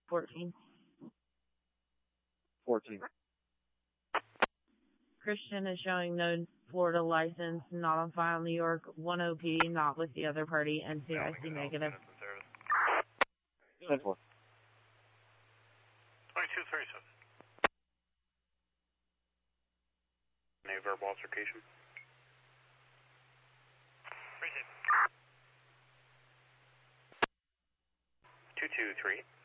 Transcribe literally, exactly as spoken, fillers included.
fourteen. fourteen. Christian is showing no Florida license, not on file New York, one O P, not with the other party, N C I C negative. ten four. twenty-two thirty-seven. Any verbal altercation? two two three.